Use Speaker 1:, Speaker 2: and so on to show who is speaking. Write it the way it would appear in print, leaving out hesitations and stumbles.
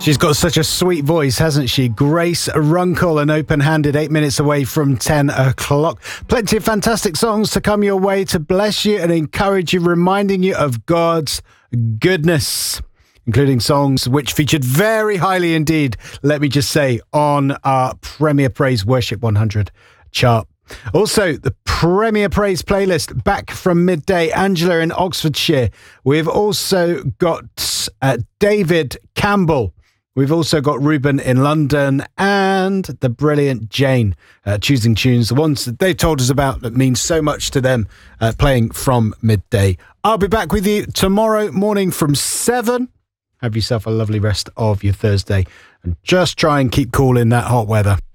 Speaker 1: She's got such a sweet voice, hasn't she? Grace Runkle, and Open-Handed, 8 minutes away from 10 o'clock. Plenty of fantastic songs to come your way to bless you and encourage you, reminding you of God's goodness, including songs which featured very highly indeed, let me just say, on our Premier Praise Worship 100 chart. Also, the Premier Praise playlist back from midday. Angela in Oxfordshire. We've also got David Campbell. We've also got Ruben in London and the brilliant Jane choosing tunes, the ones that they've told us about that mean so much to them, playing from midday. I'll be back with you tomorrow morning from 7. Have yourself a lovely rest of your Thursday and just try and keep cool in that hot weather.